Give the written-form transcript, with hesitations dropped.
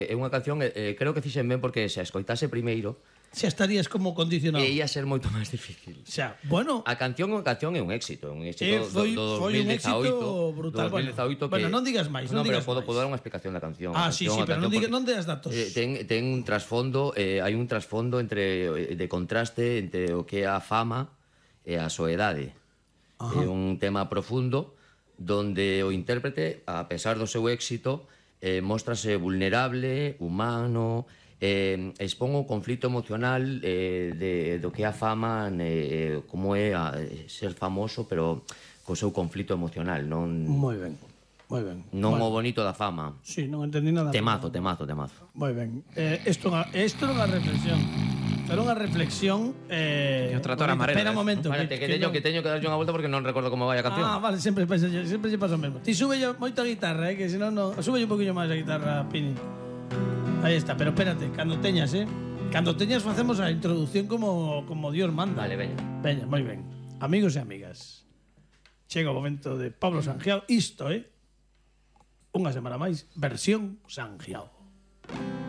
É unha canción, creo que fixen ben porque se a escoitase primeiro Xa estarías como condicionado. ia ser moito máis difícil. Xa, bueno, A canción é un éxito foi do un éxito 2018. brutal. 2018 Bueno, non digas máis, non pero digas podo máis. dar unha explicación da canción. Sí, pero non deas datos. Ten un trasfondo, hai un trasfondo de contraste entre o que é a fama e a soedade. É un tema profundo donde o intérprete, a pesar do seu éxito, móstrase vulnerable, humano, expón o conflito emocional do que é a fama, como é ser famoso, pero co seu conflito emocional, non Moi ben, moi ben. non o bonito da fama. Sí, non entendí nada. Temazo. Moi ben. Isto é unha reflexión. Pero unha reflexión... E o trator amarelo. Espera un momento. Espérate, que teño que darlle unha volta porque non recordo como vai a canción. Vale, sempre lle pasa o mesmo. Ti sube moita guitarra, que senón non... Sube un poquinho máis a guitarra, Pini. Aí está, pero espérate, cando teñas, cando teñas facemos a introducción como Dios manda. Vale, veña. Veña, moi ben. Amigos e amigas, chega o momento de Pablo Sangiao. Isto unha semana máis, versión Sangiao.